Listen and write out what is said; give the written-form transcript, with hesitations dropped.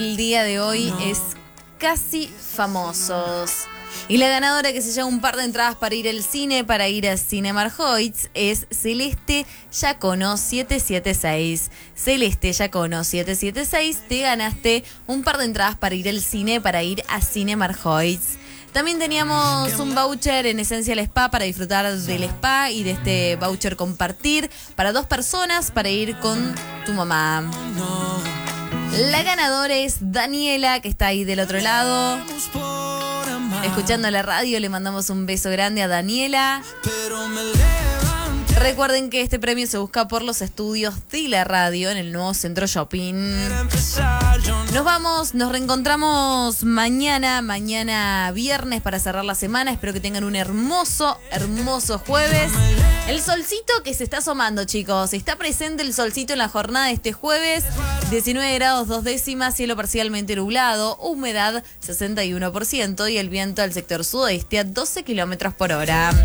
El día de hoy es Casi Famosos. Y la ganadora que se lleva un par de entradas para ir al cine, para ir a Cinemark Heights, es Celeste Yacono 776. Celeste Yacono 776, te ganaste un par de entradas para ir al cine, para ir a Cinemark Heights. También teníamos un voucher en Essential Spa para disfrutar del spa y de este voucher compartir para 2 personas para ir con tu mamá. La ganadora es Daniela, que está ahí del otro lado, escuchando la radio. Le mandamos un beso grande a Daniela. Recuerden que este premio se busca por los estudios de la radio en el nuevo Centro Shopping. Nos vamos, nos reencontramos mañana viernes para cerrar la semana. Espero que tengan un hermoso jueves. El solcito que se está asomando, chicos. Está presente el solcito en la jornada de este jueves. 19 grados 2 décimas, cielo parcialmente nublado, humedad 61% y el viento al sector sudeste a 12 kilómetros por hora.